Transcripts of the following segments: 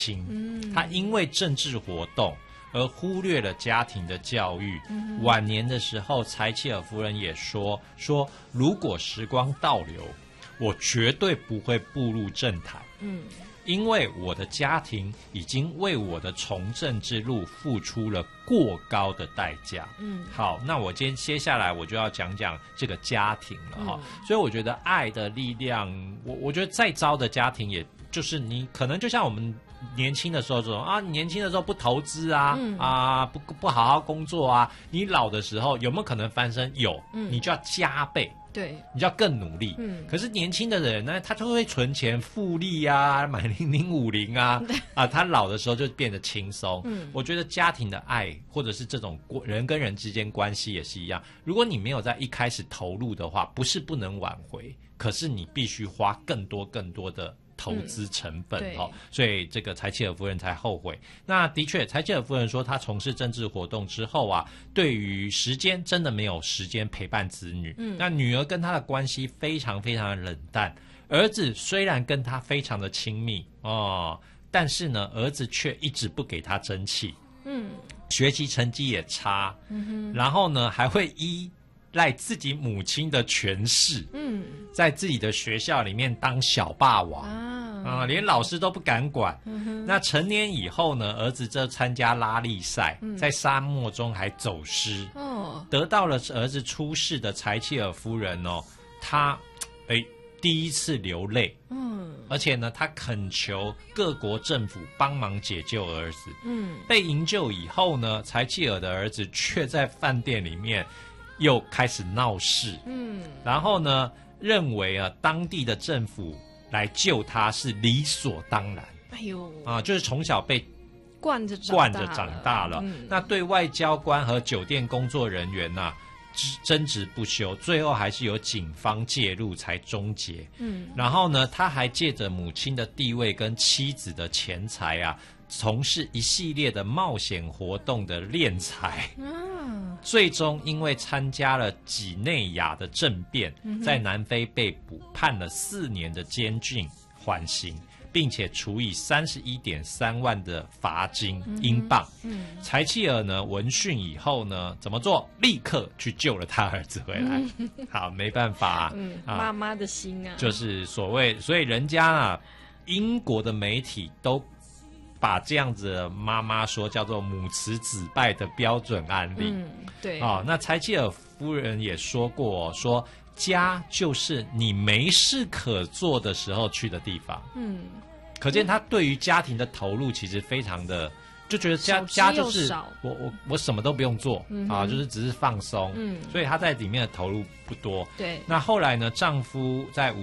他因为政治活动而忽略了家庭的教育。晚年的时候，柴契尔夫人也说，如果时光倒流，我绝对不会步入政坛。因为我的家庭已经为我的从政之路付出了过高的代价。好，那我接下来我就要讲讲这个家庭了哈。所以我觉得爱的力量，我觉得再糟的家庭，也就是你可能就像我们年轻的时候这种啊，你年轻的时候不投资啊，不好好工作啊，你老的时候有没有可能翻身？有，你就要加倍。 对， 你就要更努力。可是年轻的人呢，他就会存钱复利啊，买0050啊，他老的时候就变得轻松。我觉得家庭的爱，或者是这种人跟人之间关系也是一样。如果你没有在一开始投入的话，不是不能挽回，可是你必须花更多的投资成本。所以这个柴契尔夫人才后悔。那的确，柴契尔夫人说，她从事政治活动之后啊，对于时间真的没有时间陪伴子女。那女儿跟她的关系非常非常的冷淡，儿子虽然跟她非常的亲密但是呢，儿子却一直不给她争气。学习成绩也差。然后呢，还会依赖自己母亲的权势，在自己的学校里面当小霸王连老师都不敢管。那成年以后呢，儿子就参加拉力赛，在沙漠中还走失。得到了儿子出世的柴契尔夫人她第一次流泪。而且呢，她恳求各国政府帮忙解救儿子。被营救以后呢，柴契尔的儿子却在饭店里面又开始闹事。然后呢，认为当地的政府来救他是理所当然。就是从小被惯着长大了。那对外交官和酒店工作人员争执不休，最后还是由警方介入才终结。然后呢，他还借着母亲的地位跟妻子的钱财从事一系列的冒险活动的敛财。最终因为参加了几内亚的政变，在南非被捕，判了4年的监禁缓刑，并且处以31.3万的罚金英镑。柴契尔呢闻讯以后呢，怎么做？立刻去救了他儿子回来。好，没办法妈妈的心就是所以人家英国的媒体都把这样子的妈妈说叫做母慈子败的标准案例。 对那柴契尔夫人也说过，说家就是你没事可做的时候去的地方。可见他对于家庭的投入其实非常的，就觉得家就是我什么都不用做就是只是放松。所以他在里面的投入不多。对，那后来呢，丈夫在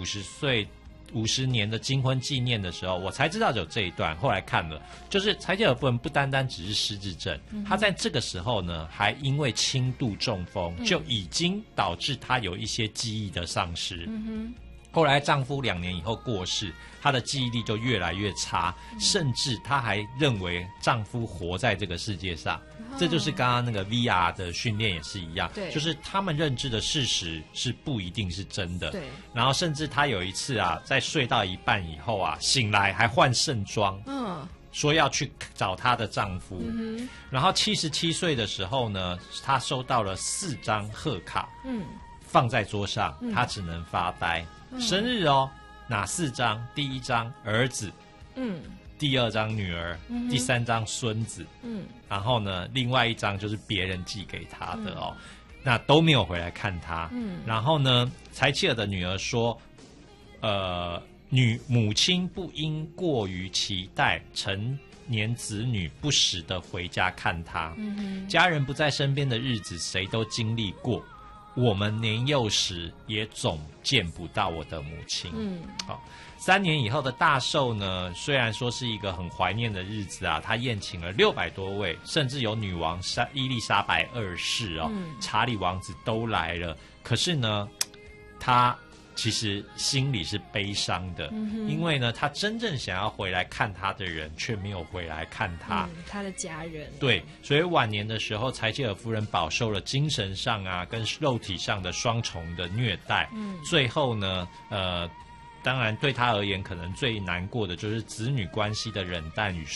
50年的金婚纪念的时候，我才知道有这一段。后来看了，就是柴契尔夫人不单单只是失智症，她在这个时候呢，还因为轻度中风，就已经导致她有一些记忆的丧失。后来丈夫2年以后过世，她的记忆力就越来越差，甚至她还认为丈夫活在这个世界上。这就是刚刚那个 VR 的训练也是一样，就是他们认知的事实是不一定是真的。对，然后甚至她有一次在睡到一半以后醒来还换盛装，说要去找她的丈夫。然后77岁的时候呢，她收到了4张贺卡，放在桌上，她只能发呆。生日哪4张？第1张儿子，第2张女儿，第3张孙子，然后呢，另外1张就是别人寄给他的那都没有回来看他。然后呢，柴契尔的女儿说，母亲不应过于期待成年子女不时的回家看他。家人不在身边的日子，谁都经历过。我们年幼时也总见不到我的母亲。3年以后的大寿呢，虽然说是一个很怀念的日子他宴请了600多位，甚至有女王伊丽莎白2世查理王子都来了。可是呢，他其实心里是悲伤的，因为呢，他真正想要回来看他的人却没有回来看他， 他的家人。 对，所以晚年的时候，柴契尔夫人饱受了精神上跟肉体上的双重的虐待。最后呢， 当然对他而言，可能最难过的就是子女关系的冷淡与